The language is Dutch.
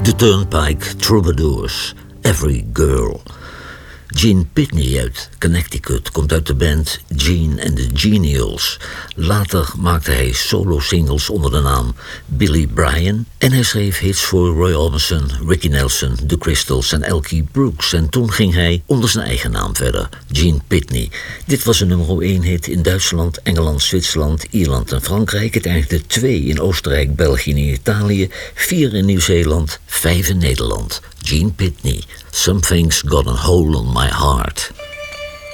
The Turnpike Troubadours, Every Girl. Gene Pitney uit Connecticut komt uit de band Gene and the Genials. Later maakte hij solo-singles onder de naam Billy Bryan en hij schreef hits voor Roy Orbison, Ricky Nelson, The Crystals en Elkie Brooks. En toen ging hij onder zijn eigen naam verder, Gene Pitney. Dit was een nummer 1 hit in Duitsland, Engeland, Zwitserland, Ierland en Frankrijk. Het eindigde 2 in Oostenrijk, België en Italië, 4 in Nieuw-Zeeland, 5 in Nederland. Gene Pitney, Something's Got a Hole on My Heart.